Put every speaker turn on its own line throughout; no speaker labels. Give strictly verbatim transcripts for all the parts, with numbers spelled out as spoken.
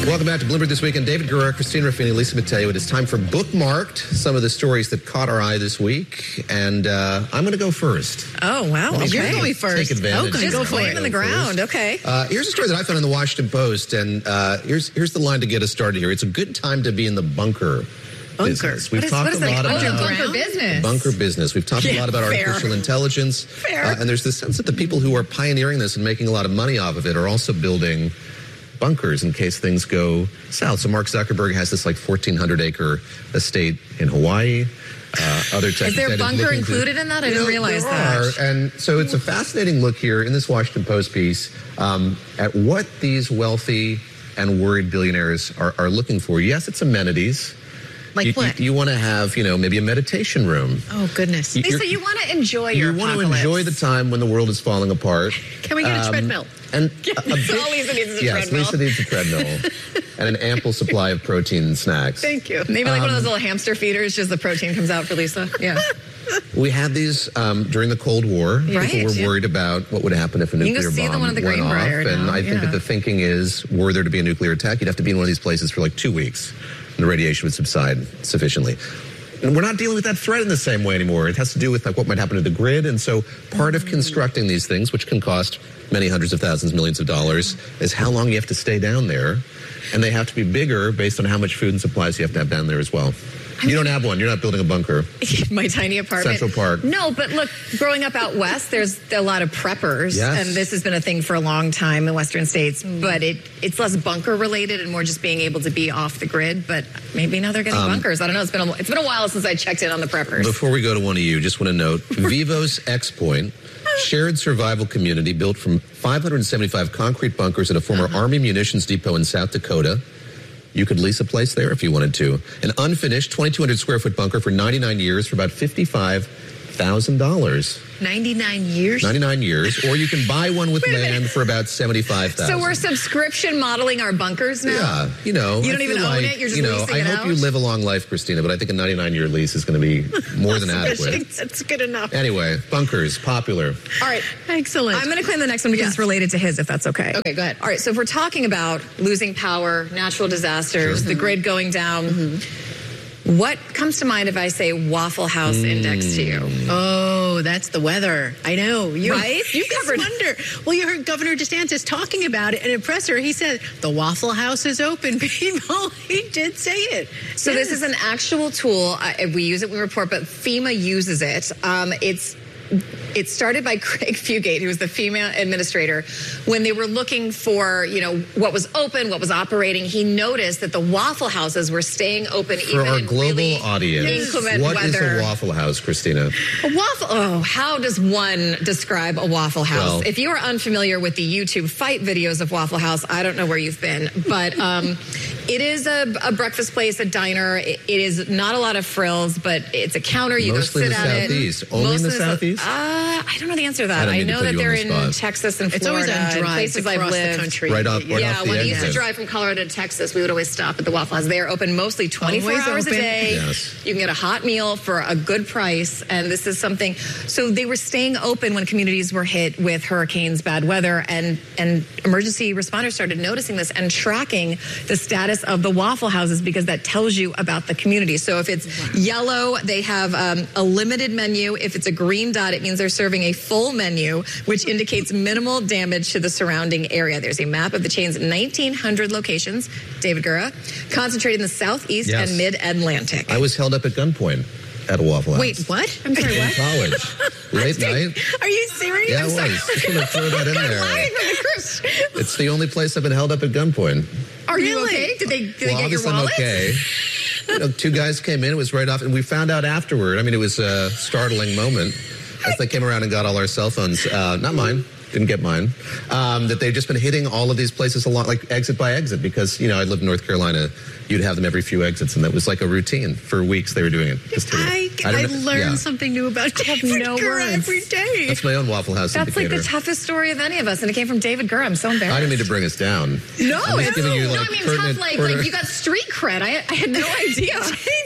Welcome back to Bloomberg This Weekend. David Gura, Christina Ruffini, Lisa Mateo. It is time for Bookmarked, some of the stories that caught our eye this week. And uh, I'm going to go first.
Oh, wow.
Well,
okay.
You're going
first.
Take advantage.
Okay,
of
go laying on the ground.
First.
Okay.
Uh, here's a story that I found in the Washington Post. And uh, here's, here's the line to get us started here. It's a good time to be in the bunker.
Bunker.
Business. We've
what is,
talked
what is
a lot
that?
about
bunker business.
Bunker business. We've talked
Yeah,
a lot about
fair.
artificial intelligence.
Fair.
Uh, and there's this sense that the people who are pioneering this and making a lot of money off of it are also building bunkers in case things go south. So Mark Zuckerberg has this like fourteen hundred acre estate in Hawaii. Uh, other tech
Is there a bunker included
to,
in that? I
you
didn't
know,
realize
there
that.
Are. And so it's a fascinating look here in this Washington Post piece um, at what these wealthy and worried billionaires are, are looking for. Yes, it's amenities.
Like
you,
what?
You, you want to have, you know, maybe a meditation room.
Oh, goodness.
You-
Lisa, you want to enjoy your
You want to
apocalypse.
enjoy the time when the world is falling apart.
Can we get a
Um,
treadmill?
And
Yeah,
a, a
that's
big-
all Lisa needs is a
yes,
treadmill.
Lisa needs a treadmill and an ample supply of protein and snacks.
Thank you. Maybe like one of those little hamster feeders, just the protein comes out for Lisa. Yeah.
We had these um, during the Cold War.
Right,
People were
yeah.
worried about what would happen if a
You can
nuclear
go see the
bomb
one at the
went
Greenbrier
off. And
now,
I think
yeah.
that the thinking is, were there to be a nuclear attack, you'd have to be in one of these places for like two weeks. And the radiation would subside sufficiently. And we're not dealing with that threat in the same way anymore. It has to do with like what might happen to the grid. And so part of constructing these things, which can cost many hundreds of thousands, millions of dollars, is how long you have to stay down there. And they have to be bigger based on how much food and supplies you have to have down there as well. You don't have one. You're not building a bunker.
My tiny apartment.
Central Park.
No, but look, growing up out west, there's a lot of preppers.
Yes.
And this has been a thing for a long time in Western states. But it it's less bunker related and more just being able to be off the grid. But maybe now they're getting
Um,
bunkers. I don't know. It's been a, it's been a while since I checked in on the preppers.
Before we go to one of you, just want to note, Vivos X Point, shared survival community built from five hundred seventy-five concrete bunkers at a former
Uh-huh.
Army munitions depot in South Dakota. You could lease a place there if you wanted to. An unfinished twenty-two hundred square foot bunker for ninety-nine years for about fifty-five thousand dollars.
ninety-nine years?
ninety-nine years. Or you can buy one with land for about seventy-five thousand
So
dollars.
we're subscription modeling our bunkers now?
Yeah, you know.
You
I
don't even
feel
own
like,
it? You're just
you know,
leasing
I
it
hope
out?
you live a long life, Christina, but I think a ninety-nine year lease is going to be more than adequate.
That's good enough.
Anyway, bunkers, popular.
All right.
Excellent.
I'm going to claim the next one because
Yes.
it's related to his, if that's okay.
Okay, go ahead.
All right. So if we're talking about losing power, natural disasters,
Sure.
the grid going down, what comes to mind if I say Waffle House index to you?
Oh, that's the weather. I know. You,
Right?
You
You
covered.
covered-
Wonder. Well, you heard Governor DeSantis talking about it in a presser. He said the Waffle House is open. People, he did say it.
So
Yes.
this is an actual tool. Uh, we use it, we report, but FEMA uses it. Um, it's it started by Craig Fugate, who was the FEMA administrator. When they were looking for, you know, what was open, what was operating, he noticed that the Waffle Houses were staying open
For
even
our
in
global
really
audience,
inclement
what is
weather.
a Waffle House, Christina?
A waffle. Oh, how does one describe a Waffle House?
Well-
if you are unfamiliar with the YouTube fight videos of Waffle House, I don't know where you've been, but um, it is a, a breakfast place, a diner. It, it is not a lot of frills, but it's a counter. You
Mostly
go sit
in the
at
Southeast.
it.
Only in
Mostly
the Southeast?
Uh, I don't know the answer to
I
that.
don't
I,
mean to
know
put
that
you on
they're
the
in
spot.
Texas and
It's
Florida,
always on
and
drives
places
across
I've lived.
the country.
Right off- right
yeah,
off the
when we used to
exit.
drive from Colorado to Texas, we would always stop at the Waffle House. They are open mostly twenty-four
Always
hours
open.
a day.
Yes.
You can get a hot meal for a good price, and this is something. So they were staying open when communities were hit with hurricanes, bad weather, and and emergency responders started noticing this and tracking the status of the Waffle Houses because that tells you about the community. So if it's yellow, they have um, a limited menu. If it's a green dot, it means they're serving a full menu, which indicates minimal damage to the surrounding area. There's a map of the chain's nineteen hundred locations, David Gura, concentrated in the southeast
Yes.
and mid-Atlantic.
I was held up at gunpoint at a Waffle House.
Wait, what? I'm sorry,
In
what?
college. Late night.
Are you serious?
Yeah,
I'm
it
sorry.
was. Just want to throw that in there.
Lying from the crypt.
It's the only place I've been held up at gunpoint.
Are you
Really?
okay? Did they, did they
Well,
get your
obviously I'm
wallet?
okay. You know, two guys came in. It was right off, and we found out afterward. I mean, it was a startling moment as they came around and got all our cell phones. Uh, not mine. Didn't get mine. Um, that they've just been hitting all of these places a lot, like exit by exit, because, you know, I lived in North Carolina. You'd have them every few exits, and that was like a routine. For weeks they were doing it. Just hitting
I,
it.
I,
don't know-
learn
yeah.
something new about
have
David
no
Gura
words.
every day.
That's my own Waffle House
That's like
indicator.
the toughest story of any of us, and it came from David Gura. I'm so embarrassed.
I didn't mean to bring us down.
No,
I'm just
it's
giving you,
no,
like,
I mean
pertinent-
tough. Like,
pertinent-
like you got street cred. I, I had no idea.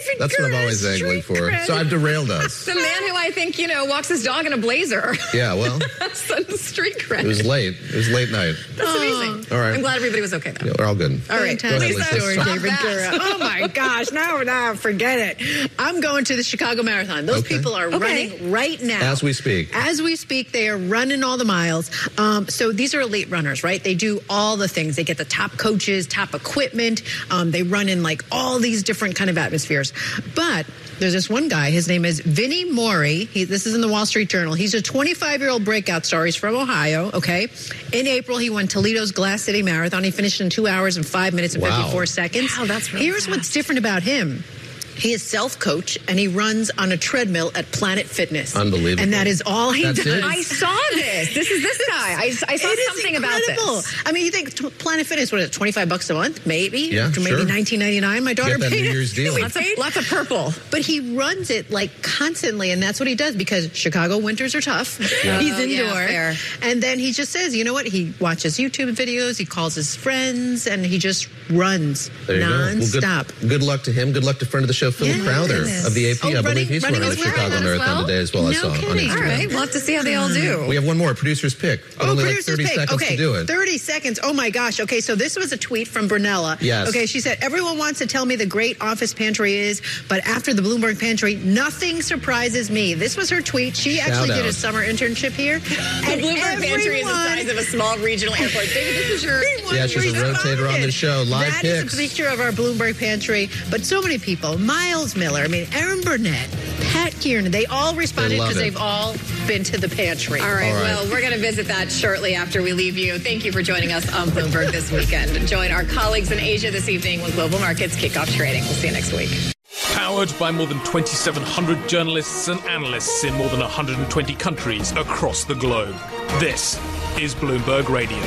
That's what I'm always angling for. So I've derailed us.
The man who I think, you know, walks his dog in a blazer.
Yeah, well.
Street cred.
It was late. It was late night.
That's amazing.
All right.
I'm glad everybody was okay, though.
Yeah, we're all good.
All right.
Go ahead,
Lisa.
Lisa.
Story,
Stop
David Ventura. Oh, my gosh. No, no, forget it. I'm going to the Chicago Marathon. Those
Okay.
people are
Okay.
running right now.
As we speak.
As we speak, they are running all the miles. Um, so these are elite runners, right? They do all the things. They get the top coaches, top equipment. Um, they run in like all these different kind of atmospheres. But there's this one guy. His name is Vinnie Mori. He, this is in the Wall Street Journal. He's a twenty-five-year-old breakout star. He's from Ohio, okay? In April, he won Toledo's Glass City Marathon. He finished in two hours and five minutes and
Wow.
fifty-four seconds.
Wow, that's really
Here's
fast.
what's different about him. He is self-coach, and he runs on a treadmill at Planet Fitness.
Unbelievable.
And that is all he
That's
does.
it?
I saw this. This is this guy. I, I saw
It is
something about
incredible.
this.
I mean, you think t- Planet Fitness, what is it, twenty-five bucks a month? Maybe.
Yeah,
Maybe
sure.
nineteen ninety-nine. My daughter
Get that
paid
New
it.
Year's deal.
We
Lots of,
paid.
lots of purple.
But he runs it like constantly, and that's what he does because Chicago winters are tough.
Yeah.
He's
Oh, yeah,
indoor.
fair.
And then he just says, you know what? He watches YouTube videos, he calls his friends, and he just runs
There you go. Well,
nonstop.
good, good luck to him. Good luck to friend of the show, Philip
Yeah.
Crowther
Goodness.
of the A P.
Oh,
I
running-
believe he's
running
running the
as well?
Chicago
As
Marathon
well?
today as well. I
No
saw on
kidding.
Instagram.
All right. We'll have to see how they all do.
We have one more, producer's pick. But
Oh,
only like
producer's
thirty
pick.
seconds
okay,
to do it.
thirty seconds. Oh my gosh. Okay, so this was a tweet from Brunella.
Yes.
Okay, she said, everyone wants to tell me the great office pantry is, but after the Bloomberg pantry, nothing surprises me. This was her tweet. She
Shout
actually did
out.
a summer internship here.
The
and
Bloomberg Pantry is the
everyone-
size of a small regional airport. David, this is your...
everyone
Yeah, she's a rotator on the
responded.
show. Live
That is
picks.
a picture of our Bloomberg pantry. But so many people, Miles Miller, I mean, Aaron Burnett, Pat Kiernan, they all responded
They love
because
it.
they've all been to the pantry.
All right,
All right.
well, we're going to visit that shortly after we leave you. Thank you for joining us on Bloomberg this weekend. Join our colleagues in Asia this evening when global markets kick off trading. We'll see you next week.
Powered by more than twenty-seven hundred journalists and analysts in more than one hundred twenty countries across the globe. This is Bloomberg Radio.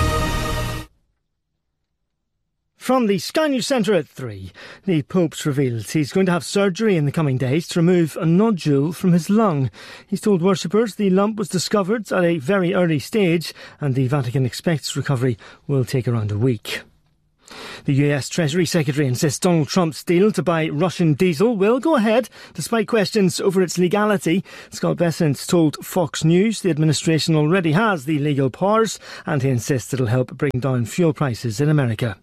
From the Sky News Centre at three, the Pope's revealed he's going to have surgery in the coming days to remove a nodule from his lung. He's told worshippers the lump was discovered at a very early stage and the Vatican expects recovery will take around a week. The U S Treasury Secretary insists Donald Trump's deal to buy Russian diesel will go ahead despite questions over its legality. Scott Bessent told Fox News the administration already has the legal powers and he insists it'll help bring down fuel prices in America.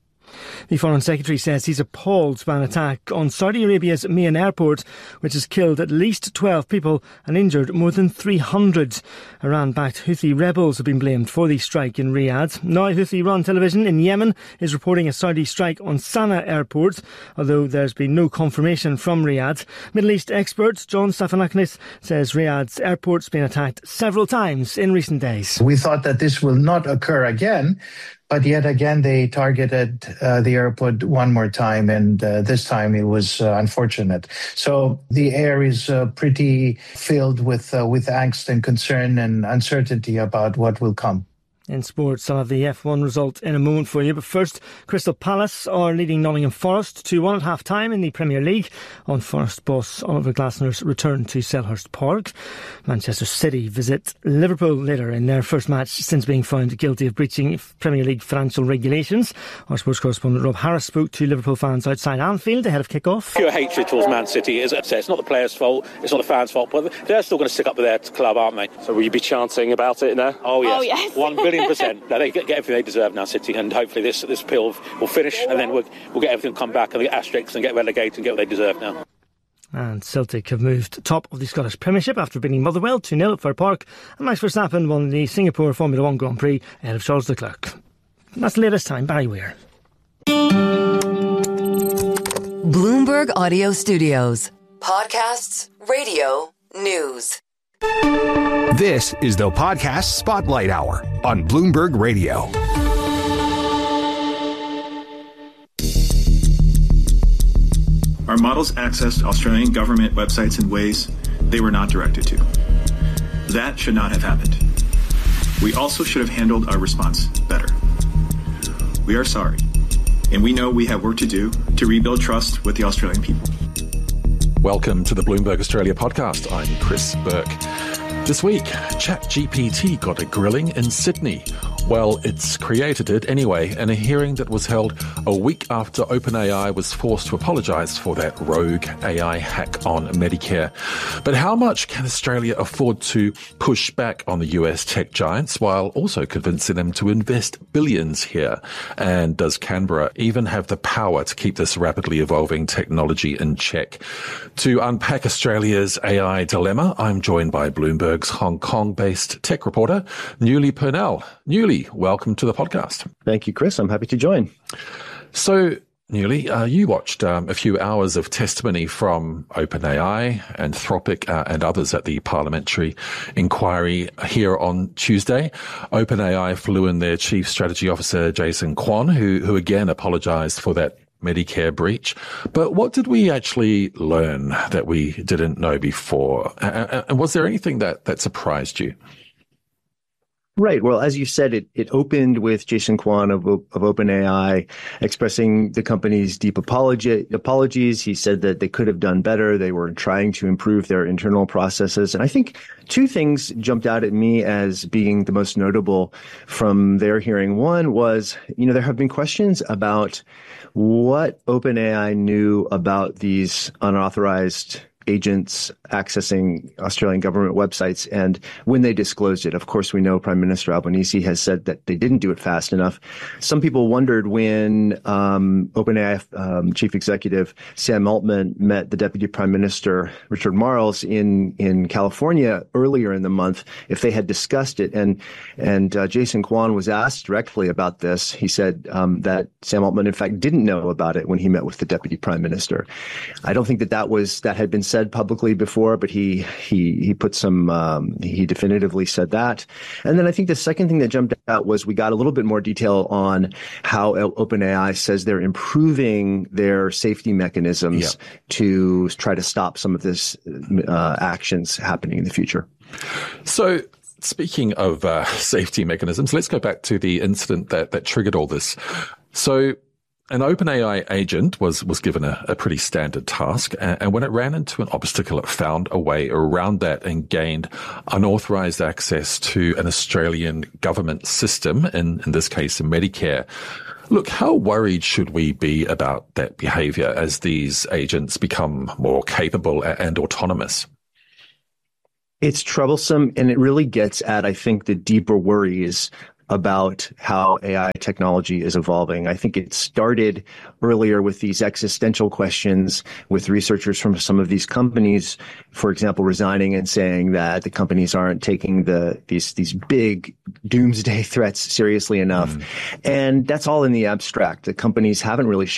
The Foreign Secretary says he's appalled by an attack on Saudi Arabia's main airport, which has killed at least twelve people and injured more than three hundred. Iran-backed Houthi rebels have been blamed for the strike in Riyadh. Now Houthi-run television in Yemen is reporting a Saudi strike on Sana'a airport, although there's been no confirmation from Riyadh. Middle East expert John Stefanakis says Riyadh's airport's been attacked several times in recent days.
We thought that this will not occur again, but yet again they targeted uh, the airport one more time, and uh, this time it was uh, unfortunate. So the air is uh, pretty filled with uh, with angst and concern and uncertainty about what will come.
In sports, I'll have the F one result in a moment for you. But first, Crystal Palace are leading Nottingham Forest two one at half-time in the Premier League on Forest boss Oliver Glasner's return to Selhurst Park. Manchester City visit Liverpool later in their first match since being found guilty of breaching Premier League financial regulations. Our sports correspondent Rob Harris spoke to Liverpool fans outside Anfield ahead of kick-off.
Pure hatred towards Man City. As I say, it's not the players' fault, it's not the fans' fault, but they're still going to stick up with their club, aren't they?
So will you be chanting about it now?
Oh, yes.
Oh, yes.
One billion percent. No, they get, get everything they deserve now, City, and hopefully this this appeal will finish, and then we'll, we'll get everything come back and get asterisks and get relegated and get what they deserve now.
And Celtic have moved top of the Scottish Premiership after beating Motherwell two nil at Fir Park, and Max Verstappen won the Singapore Formula One Grand Prix ahead of Charles Leclerc. That's the latest time. Barry Weir.
Bloomberg Audio Studios. Podcasts, radio, news.
This is the Podcast Spotlight Hour on Bloomberg Radio.
Our models accessed Australian government websites in ways they were not directed to. That should not have happened. We also should have handled our response better. We are sorry, and we know we have work to do to rebuild trust with the Australian people.
Welcome to the Bloomberg Australia podcast. I'm Chris Burke. This week, ChatGPT got a grilling in Sydney. Well, it's created it anyway in a hearing that was held a week after OpenAI was forced to apologise for that rogue A I hack on Medicare. But how much can Australia afford to push back on the U S tech giants while also convincing them to invest billions here? And does Canberra even have the power to keep this rapidly evolving technology in check? To unpack Australia's A I dilemma, I'm joined by Bloomberg's Hong Kong-based tech reporter, Newly Purnell. Newly, welcome to the podcast.
Thank you, Chris. I'm happy to join.
So, Newly, uh, you watched um, a few hours of testimony from OpenAI, Anthropic, uh, and others at the parliamentary inquiry here on Tuesday. OpenAI flew in their chief strategy officer, Jason Kwon, who, who again apologized for that Medicare breach. But what did we actually learn that we didn't know before? And, and was there anything that, that surprised you?
Right. Well, as you said, it, it opened with Jason Kwon of, of OpenAI expressing the company's deep apology, apologies. He said that they could have done better. They were trying to improve their internal processes. And I think two things jumped out at me as being the most notable from their hearing. One was, you know, there have been questions about what OpenAI knew about these unauthorized agents accessing Australian government websites and when they disclosed it. Of course, we know Prime Minister Albanese has said that they didn't do it fast enough. Some people wondered when um, OpenAI um, chief executive Sam Altman met the Deputy Prime Minister Richard Marles in in California earlier in the month if they had discussed it. And and uh, Jason Kwon was asked directly about this. He said um, that Sam Altman, in fact, didn't know about it when he met with the Deputy Prime Minister. I don't think that that was that had been said publicly before, but he he he put some um, he definitively said that. And then I think the second thing that jumped out was we got a little bit more detail on how OpenAI says they're improving their safety mechanisms yeah. to try to stop some of this uh, actions happening in the future.
So, speaking of uh, safety mechanisms, let's go back to the incident that that triggered all this. So, an OpenAI agent was, was given a, a pretty standard task, and, and when it ran into an obstacle, it found a way around that and gained unauthorized access to an Australian government system, in, in this case, Medicare. Look, how worried should we be about that behavior as these agents become more capable and autonomous?
It's troublesome, and it really gets at, I think, the deeper worries about how A I technology is evolving. I think it started earlier with these existential questions with researchers from some of these companies, for example, resigning and saying that the companies aren't taking the these these big doomsday threats seriously enough. Mm. And that's all in the abstract. The companies haven't really